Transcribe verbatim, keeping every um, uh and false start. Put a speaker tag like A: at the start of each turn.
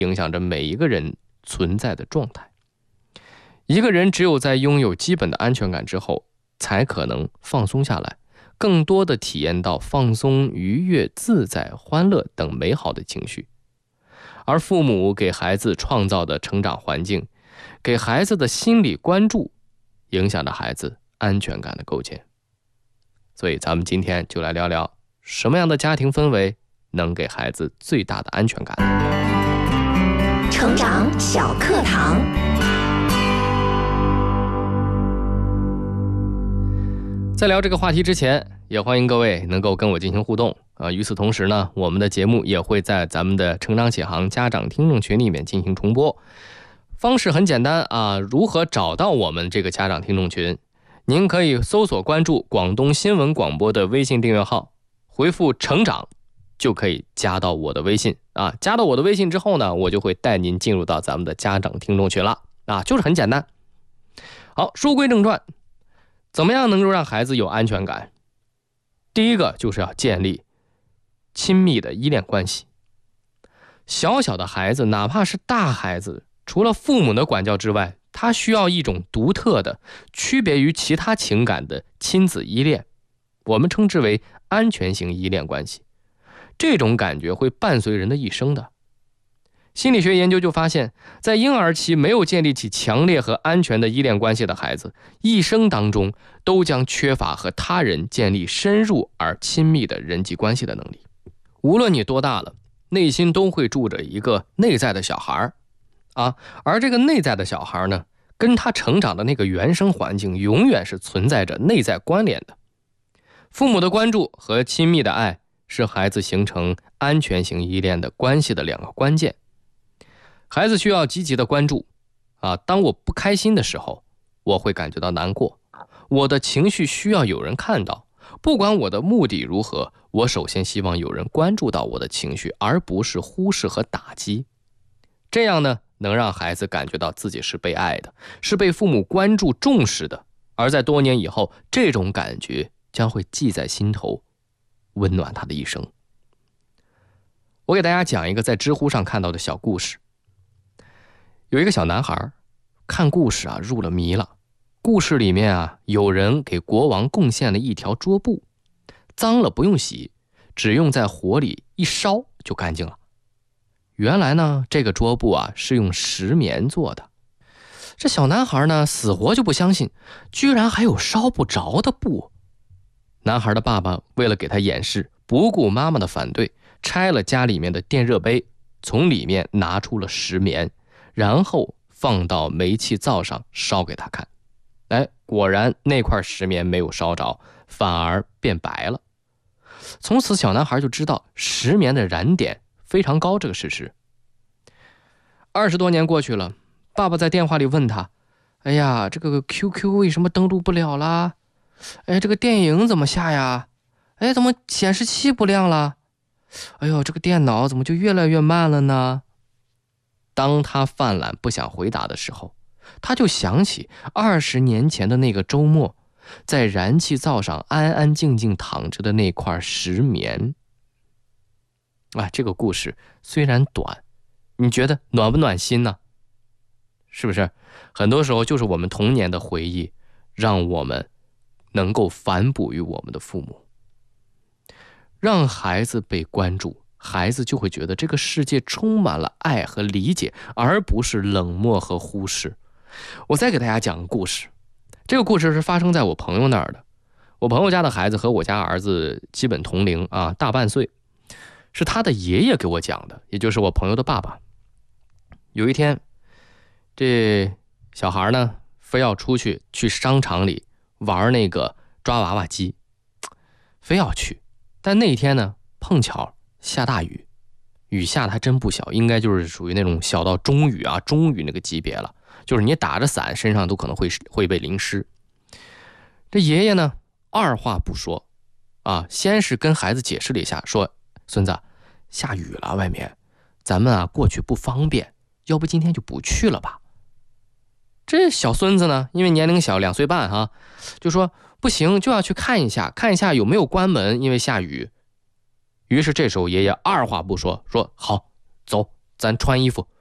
A: 影响着每一个人存在的状态。一个人只有在拥有基本的安全感之后，才可能放松下来，更多的体验到放松、愉悦、自在、欢乐等美好的情绪。而父母给孩子创造的成长环境，给孩子的心理关注，影响着孩子安全感的构建。所以咱们今天就来聊聊，什么样的家庭氛围能给孩子最大的安全感。
B: 成长小课堂。
A: 在聊这个话题之前，也欢迎各位能够跟我进行互动啊。与此同时呢，我们的节目也会在咱们的成长启航家长听众群里面进行重播。方式很简单啊，如何找到我们这个家长听众群？您可以搜索关注广东新闻广播的微信订阅号，回复成长就可以加到我的微信啊。加到我的微信之后呢，我就会带您进入到咱们的家长听众群了啊，就是很简单。好，书归正传，怎么样能够让孩子有安全感？第一个就是要建立亲密的依恋关系。小小的孩子，哪怕是大孩子，除了父母的管教之外，他需要一种独特的、区别于其他情感的亲子依恋，我们称之为安全型依恋关系。这种感觉会伴随人的一生的。心理学研究就发现，在婴儿期没有建立起强烈和安全的依恋关系的孩子，一生当中都将缺乏和他人建立深入而亲密的人际关系的能力。无论你多大了，内心都会住着一个内在的小孩啊，而这个内在的小孩呢，跟他成长的那个原生环境永远是存在着内在关联的。父母的关注和亲密的爱是孩子形成安全型依恋的关系的两个关键。孩子需要积极的关注啊，当我不开心的时候，我会感觉到难过，我的情绪需要有人看到，不管我的目的如何，我首先希望有人关注到我的情绪，而不是忽视和打击。这样呢，能让孩子感觉到自己是被爱的，是被父母关注重视的，而在多年以后，这种感觉将会记在心头，温暖他的一生。我给大家讲一个在知乎上看到的小故事。有一个小男孩看故事啊入了迷了。故事里面啊，有人给国王贡献了一条桌布，脏了不用洗，只用在火里一烧就干净了。原来呢，这个桌布啊是用石棉做的。这小男孩呢死活就不相信，居然还有烧不着的布。男孩的爸爸为了给他掩饰，不顾妈妈的反对，拆了家里面的电热杯，从里面拿出了石棉，然后放到煤气灶上烧给他看。哎，果然那块石棉没有烧着，反而变白了。从此小男孩就知道石棉的燃点非常高这个事实。二十多年过去了，爸爸在电话里问他，哎呀，这个 Q Q 为什么登录不了啦？哎，这个电影怎么下呀？哎，怎么显示器不亮了？哎呦，这个电脑怎么就越来越慢了呢？当他犯懒不想回答的时候，他就想起二十年前的那个周末，在燃气灶上安安静静躺着的那块石棉。啊，这个故事虽然短，你觉得暖不暖心呢？是不是？很多时候就是我们童年的回忆，让我们能够反哺于我们的父母。让孩子被关注，孩子就会觉得这个世界充满了爱和理解，而不是冷漠和忽视。我再给大家讲个故事，这个故事是发生在我朋友那儿的。我朋友家的孩子和我家儿子基本同龄啊，大半岁，是他的爷爷给我讲的，也就是我朋友的爸爸。有一天，这小孩呢，非要出去去商场里玩那个抓娃娃机，非要去。但那天呢，碰巧下大雨，雨下的还真不小，应该就是属于那种小到中雨啊，中雨那个级别了，就是你打着伞身上都可能会会被淋湿。这爷爷呢，二话不说啊，先是跟孩子解释了一下，说孙子，下雨了外面，咱们啊过去不方便，要不今天就不去了吧。这小孙子呢，因为年龄小，两岁半哈，就说不行，就要去看一下，看一下有没有关门，因为下雨。于是这时候爷爷二话不说，说好，走， 咱穿衣服